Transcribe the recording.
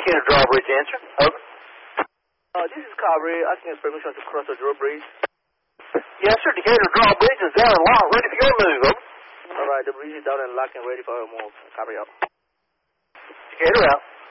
Decatur drawbridge answer. Over. This is Carberry asking us permission to cross the drawbridge. Yes, sir. Decatur drawbridge is down and locked, ready for your move. Over. All right, the bridge is down and locked and ready for our move. Carberry out. Decatur out.